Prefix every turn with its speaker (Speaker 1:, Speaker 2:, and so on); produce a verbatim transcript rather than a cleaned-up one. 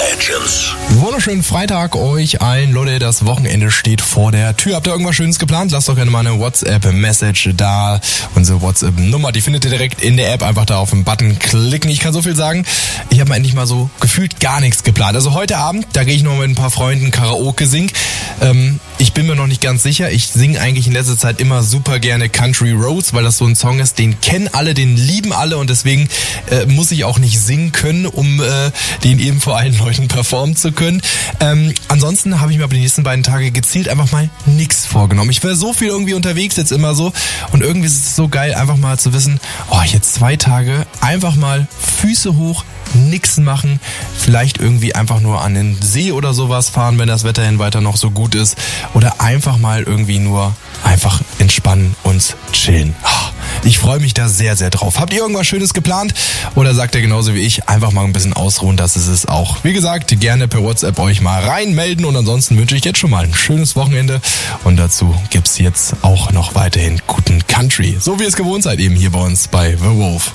Speaker 1: Legends.
Speaker 2: Wunderschönen Freitag euch allen. Leute, das Wochenende steht vor der Tür. Habt ihr irgendwas Schönes geplant? Lasst doch gerne mal eine WhatsApp-Message da. Unsere WhatsApp-Nummer, die findet ihr direkt in der App. Einfach da auf den Button klicken. Ich kann so viel sagen, ich habe mal endlich mal so gefühlt gar nichts geplant. Also heute Abend, da gehe ich noch mit ein paar Freunden Karaoke singen. Ähm, ich bin mir noch nicht ganz sicher. Ich singe eigentlich in letzter Zeit immer super gerne Country Roads, weil das so ein Song ist, den kennen alle, den lieben alle und deswegen äh, muss ich auch nicht singen können, um äh, den eben vor allen Leuten performen zu können. Ähm, ansonsten habe ich mir aber die nächsten beiden Tage gezielt einfach mal nix vorgenommen. Ich war so viel irgendwie unterwegs jetzt immer so und irgendwie ist es so geil, einfach mal zu wissen, oh, jetzt zwei Tage einfach mal Füße hoch, nix machen, vielleicht irgendwie einfach nur an den See oder sowas fahren, wenn das Wetter hin weiter noch so gut ist oder einfach mal irgendwie nur einfach entspannen und chillen. Ich freue mich da sehr, sehr drauf. Habt ihr irgendwas Schönes geplant oder sagt ihr genauso wie ich, einfach mal ein bisschen ausruhen, das ist es auch. Wie gesagt, gerne per WhatsApp euch mal reinmelden und ansonsten wünsche ich jetzt schon mal ein schönes Wochenende und dazu gibt's jetzt auch noch weiterhin guten Country, so wie ihr es gewohnt seid eben hier bei uns bei The Wolf.